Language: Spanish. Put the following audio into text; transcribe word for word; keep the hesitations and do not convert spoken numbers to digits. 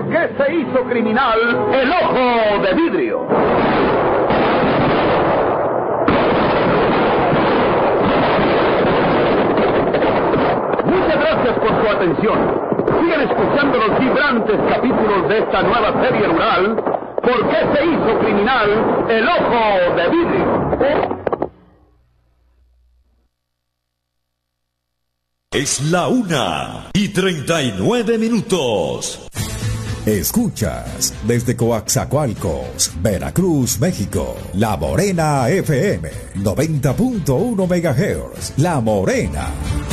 qué se hizo criminal el Ojo de Vidrio? Muchas gracias por su atención. Sigan escuchando los vibrantes capítulos de esta nueva serie rural, ¿Por qué se hizo criminal el Ojo de Vidrio? Es la una y treinta y nueve minutos. Escuchas desde Coaxacualcos, Veracruz, México, La Morena F M, noventa punto uno megahertz, La Morena.